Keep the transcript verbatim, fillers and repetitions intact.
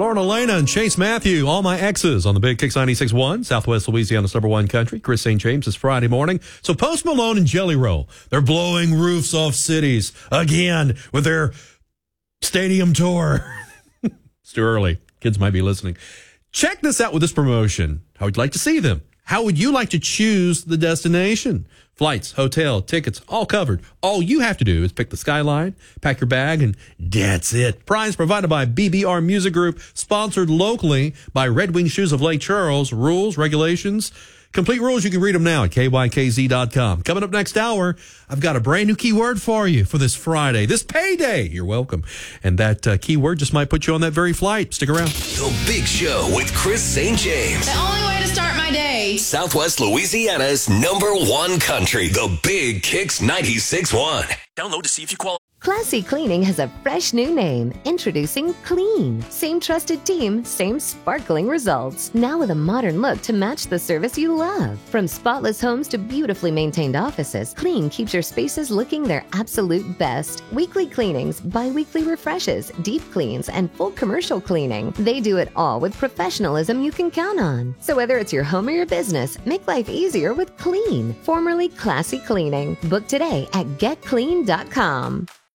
Lauren Elena and Chase Matthew, all my exes on the Big Kicks ninety-six point one, Southwest Louisiana's number one country. Chris Saint James is Friday morning. So Post Malone and Jelly Roll, they're blowing roofs off cities again with their stadium tour. It's too early. Kids might be listening. Check this out with this promotion. How would you like to see them? How would you like to choose the destination? Flights, hotel, tickets, all covered. All you have to do is pick the Skyline, pack your bag, and that's it. Prize provided by B B R Music Group, sponsored locally by Red Wing Shoes of Lake Charles. Rules, regulations, complete rules, you can read them now at K Y K Z dot com. Coming up next hour, I've got a brand new keyword for you for this Friday, this payday. You're welcome. And that uh, keyword just might put you on that very flight. Stick around. The Big Show with Chris Saint James. The only way to start my day. Southwest Louisiana's number one country. The Big Kicks ninety-six point one. Download to see if you qualify. Classy Cleaning has a fresh new name. Introducing Clean. Same trusted team, same sparkling results. Now with a modern look to match the service you love. From spotless homes to beautifully maintained offices, Clean keeps your spaces looking their absolute best. Weekly cleanings, bi-weekly refreshes, deep cleans, and full commercial cleaning. They do it all with professionalism you can count on. So whether it's your home or your business, make life easier with Clean, formerly Classy Cleaning. Book today at get clean dot com.